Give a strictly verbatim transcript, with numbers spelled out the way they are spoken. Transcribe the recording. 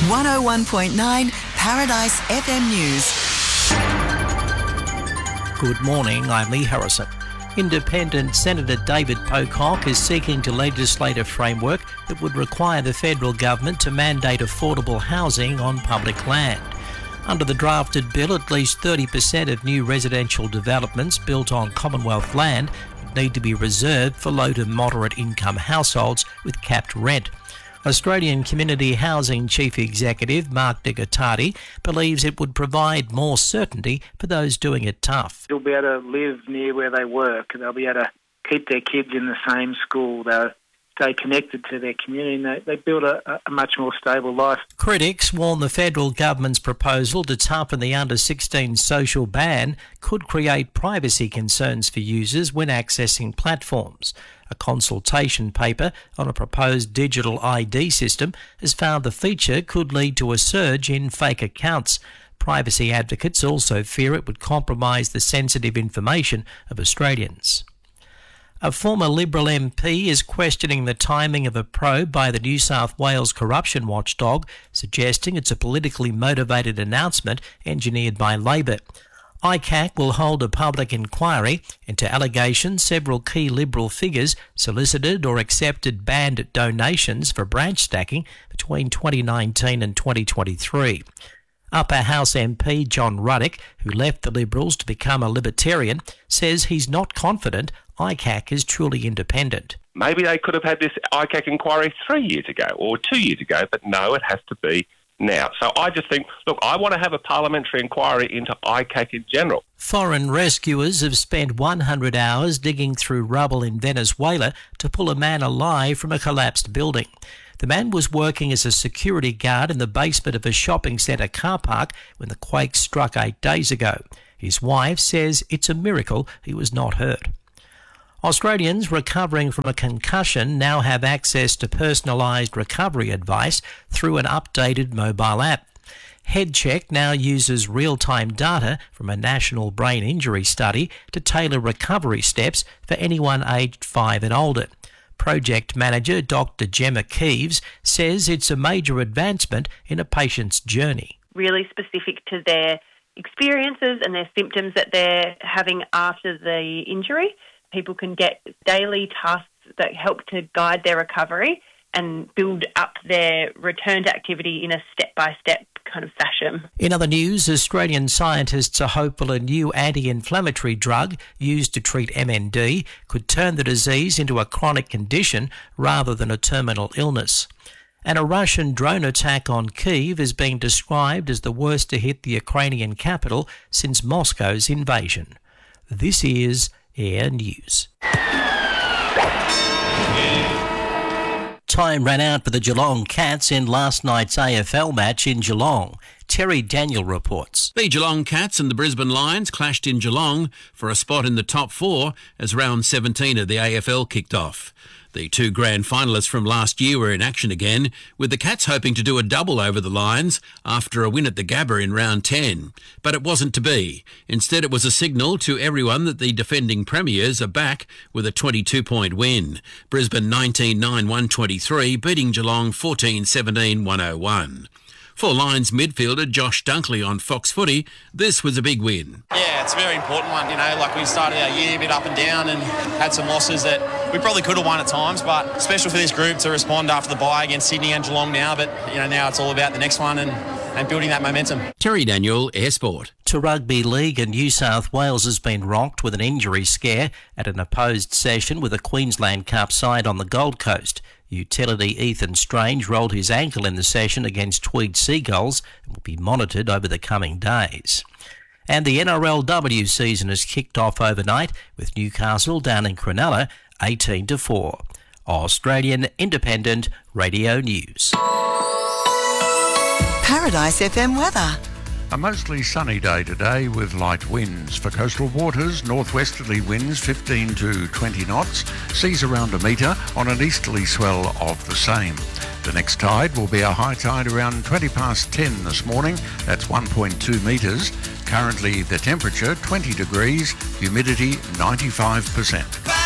one oh one point nine Paradise F M News. Good morning, I'm Lee Harrison. Independent Senator David Pocock is seeking to legislate a framework that would require the federal government to mandate affordable housing on public land. Under the drafted bill, at least thirty percent of new residential developments built on Commonwealth land would need to be reserved for low to moderate income households with capped rent. Australian Community Housing Chief Executive Mark Digottati believes it would provide more certainty for those doing it tough. They'll be able to live near where they work. They'll be able to keep their kids in the same school. They'll stay connected to their community, and they, they build a, a much more stable life. Critics warn the federal government's proposal to toughen the under sixteen social ban could create privacy concerns for users when accessing platforms. A consultation paper on a proposed digital I D system has found the feature could lead to a surge in fake accounts. Privacy advocates also fear it would compromise the sensitive information of Australians. A former Liberal M P is questioning the timing of a probe by the New South Wales corruption watchdog, suggesting it's a politically motivated announcement engineered by Labor. I C A C will hold a public inquiry into allegations several key Liberal figures solicited or accepted banned donations for branch stacking between twenty nineteen and twenty twenty-three. Upper House M P John Ruddock, who left the Liberals to become a Libertarian, says he's not confident I C A C is truly independent. Maybe they could have had this I C A C inquiry three years ago or two years ago, but no, it has to be now. So I just think, look, I want to have a parliamentary inquiry into I C A C in general. Foreign rescuers have spent one hundred hours digging through rubble in Venezuela to pull a man alive from a collapsed building. The man was working as a security guard in the basement of a shopping centre car park when the quake struck eight days ago. His wife says it's a miracle he was not hurt. Australians recovering from a concussion now have access to personalised recovery advice through an updated mobile app. HeadCheck now uses real-time data from a national brain injury study to tailor recovery steps for anyone aged five and older. Project manager Doctor Gemma Keeves says it's a major advancement in a patient's journey. Really specific to their experiences and their symptoms that they're having after the injury. People can get daily tasks that help to guide their recovery and build up their return to activity in a step-by-step kind of fashion. In other news, Australian scientists are hopeful a new anti-inflammatory drug used to treat M N D could turn the disease into a chronic condition rather than a terminal illness. And a Russian drone attack on Kyiv is being described as the worst to hit the Ukrainian capital since Moscow's invasion. This is Air News. Time ran out for the Geelong Cats in last night's A F L match in Geelong. Terry Daniel reports. The Geelong Cats and the Brisbane Lions clashed in Geelong for a spot in the top four as round seventeen of the A F L kicked off. The two grand finalists from last year were in action again, with the Cats hoping to do a double over the Lions after a win at the Gabba in round ten. But it wasn't to be. Instead, it was a signal to everyone that the defending premiers are back with a twenty-two point win. Brisbane nineteen nine one twenty-three, beating Geelong fourteen seventeen one oh one. For Lions midfielder Josh Dunkley on Fox Footy, this was a big win. Yeah, it's a very important one. You know, like we started our year a bit up and down and had some losses that we probably could have won at times, but special for this group to respond after the bye against Sydney and Geelong now. But, you know, now it's all about the next one and, and building that momentum. Terry Daniel, Air Sport. To rugby league, and New South Wales has been rocked with an injury scare at an opposed session with a Queensland Cup side on the Gold Coast. Utility Ethan Strange rolled his ankle in the session against Tweed Seagulls and will be monitored over the coming days. And the N R L W season has kicked off overnight with Newcastle down in Cronulla eighteen to four. Australian Independent Radio News. Paradise F M weather. A mostly sunny day today with light winds. For coastal waters, northwesterly winds fifteen to twenty knots, seas around a metre on an easterly swell of the same. The next tide will be a high tide around twenty past ten this morning, that's one point two metres. Currently the temperature twenty degrees, humidity ninety-five percent.